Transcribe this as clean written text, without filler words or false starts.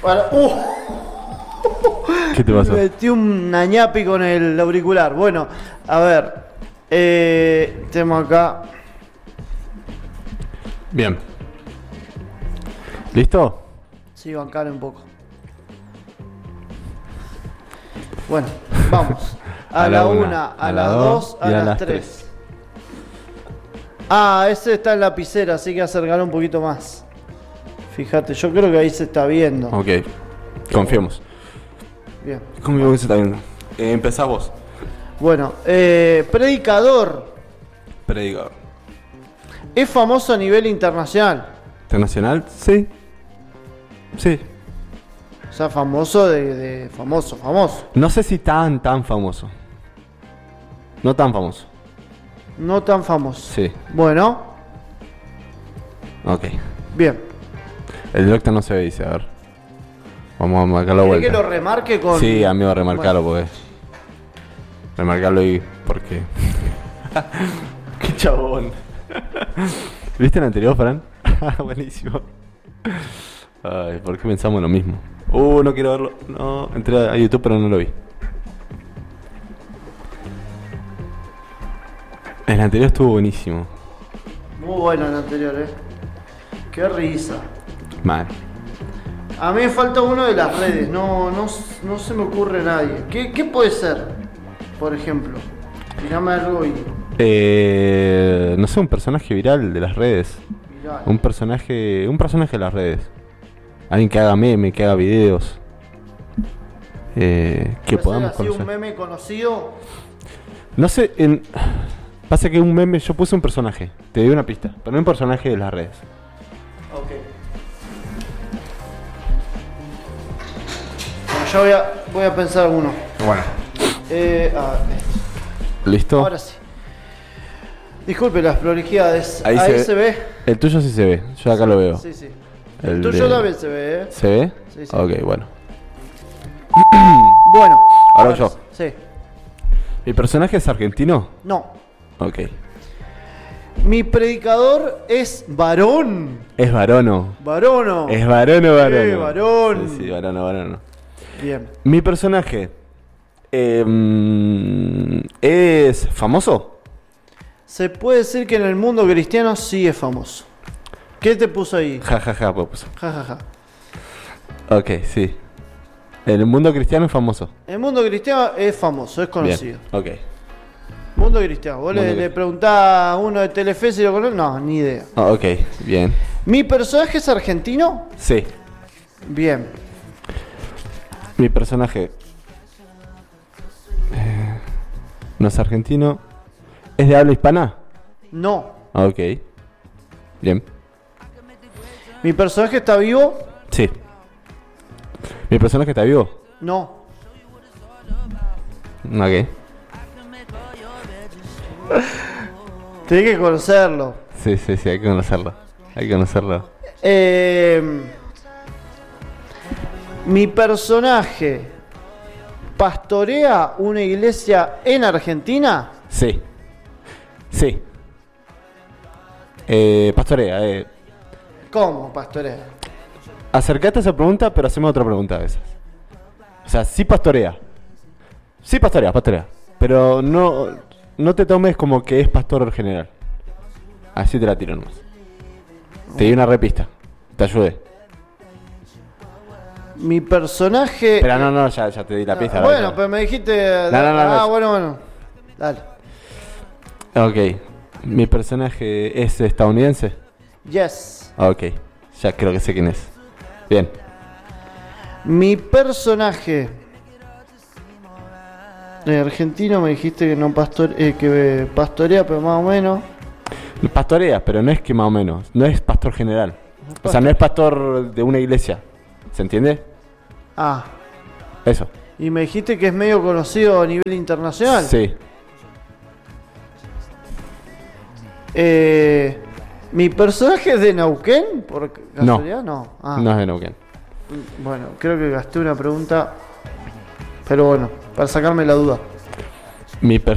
Para... ¿Qué te pasó? Metí un ñapi con el auricular. Bueno, a ver. Tenemos acá. Bien. ¿Listo? Sí, bancar un poco. Bueno, vamos. A la 1, a la 2, a las 3. Ah, ese está en la lapicera, así que acercar un poquito más. Fíjate, yo creo que ahí se está viendo. Ok, confiemos. Bien. Conmigo que se está viendo. Empezá vos. Bueno, predicador. Predicador. ¿Es famoso a nivel internacional? ¿Internacional? Sí. Sí. O sea, famoso de famoso. No sé si tan famoso. No tan famoso. No tan famoso. Sí. Bueno, Ok. bien. El directo no se ve, dice, a ver. Vamos a marcarlo ¿Querés vuelta. que lo remarque con...? Sí, amigo, remarcarlo, Bueno. porque... Remarcarlo ahí, porque... ¡Qué chabón! ¿Viste el anterior, Fran? Buenísimo. Ay, ¿por qué pensamos lo mismo? No quiero verlo. No, entré a YouTube pero no lo vi. El anterior estuvo buenísimo. Muy bueno el anterior, Qué risa. Mal. A mí me falta uno de las redes, no se me ocurre nadie. ¿Qué puede ser? Por ejemplo. Tirame algo y... No sé, un personaje viral de las redes. Viral. Un personaje de las redes. Alguien que haga meme, que haga videos. Que ¿Puede podamos ser así conocer. un meme conocido? No sé, pasa que un meme, yo puse un personaje, te doy una pista, pero no un personaje de las redes. Ok. Bueno, yo voy a pensar uno. Bueno. ¿Listo? Ahora sí. Disculpe las prolijidades. Ahí Ahí se se ve. El tuyo sí se ve, yo acá lo veo. Sí, sí. El El tuyo de- también se ve, ¿Se ve? Sí, sí. Ok, bueno. Bueno. Ahora yo. Sí. ¿Mi personaje es argentino? No. Ok. Mi predicador es varón. ¿Es varono? Varono. ¿Es varono? varón. Sí, varono. Bien. ¿Mi personaje es famoso? Se puede decir que en el mundo cristiano sí es famoso. ¿Qué te puso ahí? Ja, ja, ja, pues. Ja, ja, ja. Ok, sí. En el mundo cristiano es famoso. El mundo cristiano es famoso, es conocido. Bien, ok. Mundo cristiano. Vos Mundo le cristiano. preguntás a uno de Telefe si lo conoce. No, ni idea. Ok, bien. ¿Mi personaje es argentino? Sí. Bien. Mi personaje no es argentino. ¿Es de habla hispana? No. Ok. Bien. ¿Mi personaje está vivo? Sí. ¿Mi personaje está vivo? No. Ok. Tenés que conocerlo. Sí, hay que conocerlo. Hay que conocerlo. Mi personaje pastorea una iglesia en Argentina. Sí. Sí. Pastorea, ¿Cómo pastorea? acercate a esa pregunta, pero haceme otra pregunta a veces. O sea, sí pastorea. Sí pastorea. Pero no te tomes como que es pastor general. Así te la tiro nomás. Te di una repista. Te ayudé. Mi personaje... Pero no, ya te di la pista. Bueno, dale. pero me dijiste... No. Bueno. Dale. Ok. ¿Mi personaje es estadounidense? Yes. Ok. Ya creo que sé quién es. Bien. Mi personaje... argentino me dijiste que no que pastorea, pero más o menos. Pastorea, pero no es que más o menos. No es pastor general. O sea, no es pastor de una iglesia. ¿Se entiende? Ah. Eso. Y me dijiste que es medio conocido a nivel internacional. Sí. ¿Mi personaje es de Neuquén? ¿Por casualidad? No. Ah. No es de Neuquén. Bueno, creo que gasté una pregunta. Pero bueno, para sacarme la duda. Mi